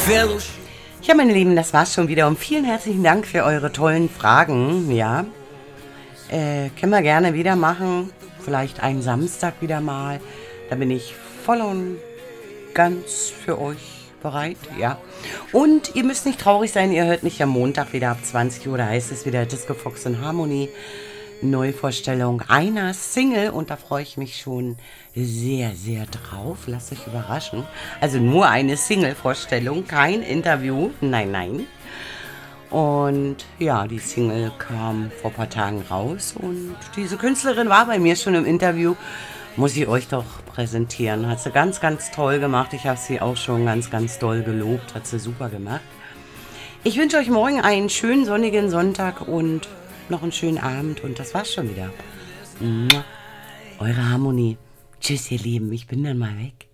Ja, meine Lieben, das war's schon wieder und vielen herzlichen Dank für eure tollen Fragen, ja. Können wir gerne wieder machen, vielleicht einen Samstag wieder mal, da bin ich voll und ganz für euch bereit, ja. Und ihr müsst nicht traurig sein, ihr hört mich am Montag wieder ab 20 Uhr, da heißt es wieder Disco Fox in Harmony. Neuvorstellung einer Single und da freue ich mich schon sehr, sehr drauf. Lasst euch überraschen. Also nur eine Single-Vorstellung, kein Interview. Nein, nein. Und ja, die Single kam vor ein paar Tagen raus und diese Künstlerin war bei mir schon im Interview. Muss ich euch doch präsentieren. Hat sie ganz, ganz toll gemacht. Ich habe sie auch schon ganz, ganz doll gelobt. Hat sie super gemacht. Ich wünsche euch morgen einen schönen sonnigen Sonntag und noch einen schönen Abend und das war's schon wieder. Eure Harmonie. Tschüss, ihr Lieben, ich bin dann mal weg.